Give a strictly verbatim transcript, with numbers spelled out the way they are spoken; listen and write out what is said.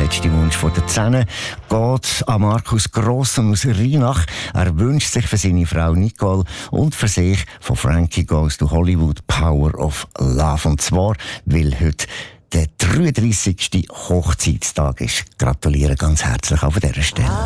letzte Wunsch von der Zehn geht an Markus Grossen aus Rheinach. Er wünscht sich für seine Frau Nicole und für sich von Frankie Goes to Hollywood Power of Love. Und zwar, weil heute der dreiunddreissigste Hochzeitstag ist. Gratuliere ganz herzlich auf dieser Stelle.